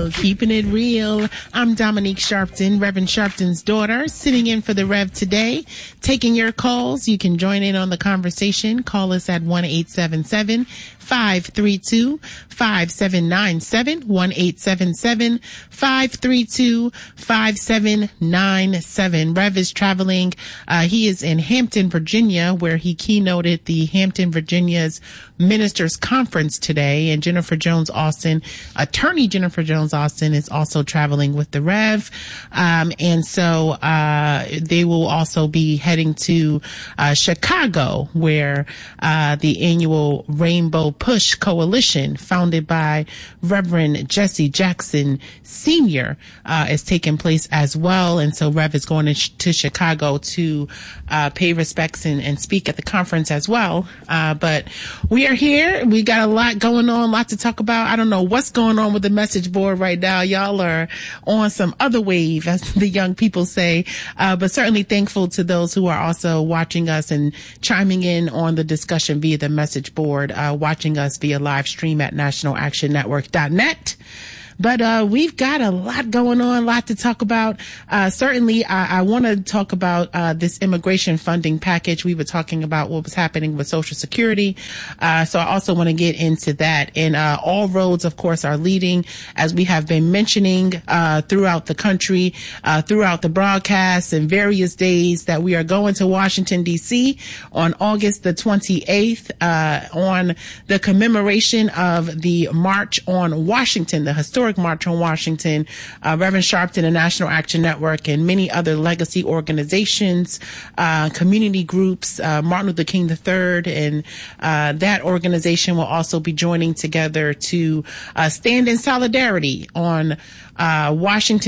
real, keeping it real. I'm Dominique Sharpton, Reverend Sharpton's daughter, sitting in for the Rev today, taking your calls. You can join in on the conversation. Call us at 1-877-532-5797, 1-877-532-5797. Rev is traveling. He is in Hampton, Virginia, where he keynoted the Hampton, Virginia's Ministers Conference today. And Jennifer Jones Austin, attorney Jennifer Jones Austin, is also traveling with the Rev. And so they will also be heading to Chicago, where the annual Rainbow Push Coalition, founded by Reverend Jesse Jackson Sr., is taking place as well. And so Rev is going to Chicago to pay respects and speak at the conference as well. But we are here. We got a lot going on, a lot to talk about. I don't know what's going on with the message board right now. Y'all are on some other wave, as the young people say. But certainly thankful to those who are also watching us and chiming in on the discussion via the message board, watching us via live stream at nationalactionnetwork.net. But we've got a lot going on, a lot to talk about. Certainly, I want to talk about this immigration funding package. We were talking about what was happening with Social Security. So I also want to get into that. And all roads, of course, are leading, as we have been mentioning throughout the country, throughout the broadcasts and various days, that we are going to Washington, D.C. on August the 28th on the commemoration of the March on Washington, the historic March on Washington. Reverend Sharpton and National Action Network and many other legacy organizations, community groups, Martin Luther King III, and that organization will also be joining together to stand in solidarity on Washington